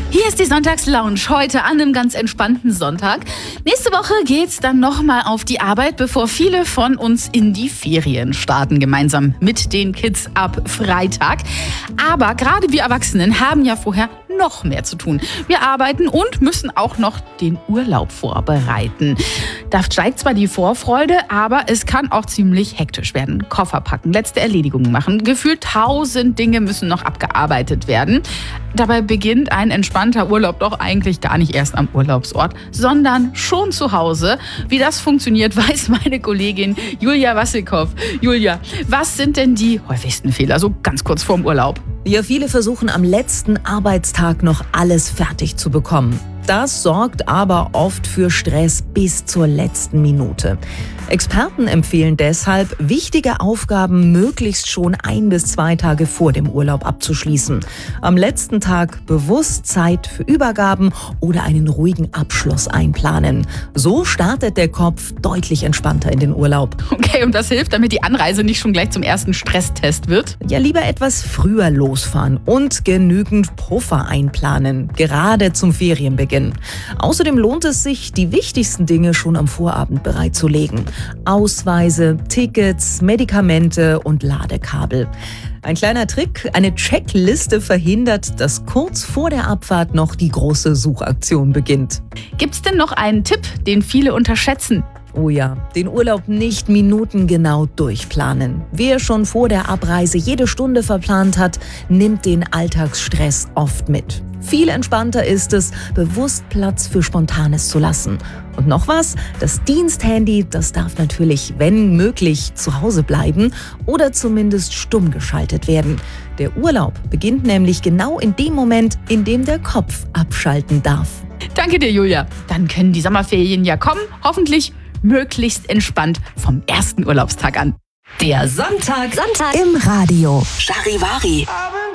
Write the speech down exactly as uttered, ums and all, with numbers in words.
Hier ist die Sonntagslounge, heute an einem ganz entspannten Sonntag. Nächste Woche geht's dann nochmal auf die Arbeit, bevor viele von uns in die Ferien starten, gemeinsam mit den Kids ab Freitag. Aber gerade wir Erwachsenen haben ja vorher noch mehr zu tun. Wir arbeiten und müssen auch noch den Urlaub vorbereiten. Da steigt zwar die Vorfreude, aber es kann auch ziemlich hektisch werden. Koffer packen, letzte Erledigungen machen. Gefühlt tausend Dinge müssen noch abgearbeitet werden. Dabei beginnt ein entspannter Urlaub doch eigentlich gar nicht erst am Urlaubsort, sondern schon zu Hause. Wie das funktioniert, weiß meine Kollegin Julia Wassilkow. Julia, was sind denn die häufigsten Fehler, so ganz kurz vorm Urlaub? Ja, viele versuchen am letzten Arbeitstag noch alles fertig zu bekommen. Das sorgt aber oft für Stress bis zur letzten Minute. Experten empfehlen deshalb, wichtige Aufgaben möglichst schon ein bis zwei Tage vor dem Urlaub abzuschließen. Am letzten Tag bewusst Zeit für Übergaben oder einen ruhigen Abschluss einplanen. So startet der Kopf deutlich entspannter in den Urlaub. Okay, und das hilft, damit die Anreise nicht schon gleich zum ersten Stresstest wird? Ja, lieber etwas früher losfahren und genügend Puffer einplanen, gerade zum Ferienbeginn. Außerdem lohnt es sich, die wichtigsten Dinge schon am Vorabend bereitzulegen. Ausweise, Tickets, Medikamente und Ladekabel. Ein kleiner Trick, eine Checkliste verhindert, dass kurz vor der Abfahrt noch die große Suchaktion beginnt. Gibt's denn noch einen Tipp, den viele unterschätzen? Oh ja, den Urlaub nicht minutengenau durchplanen. Wer schon vor der Abreise jede Stunde verplant hat, nimmt den Alltagsstress oft mit. Viel entspannter ist es, bewusst Platz für Spontanes zu lassen. Und noch was, das Diensthandy, das darf natürlich, wenn möglich, zu Hause bleiben oder zumindest stumm geschaltet werden. Der Urlaub beginnt nämlich genau in dem Moment, in dem der Kopf abschalten darf. Danke dir, Julia. Dann können die Sommerferien ja kommen, hoffentlich möglichst entspannt vom ersten Urlaubstag an. Der Sonntag, Sonntag im Radio. Charivari.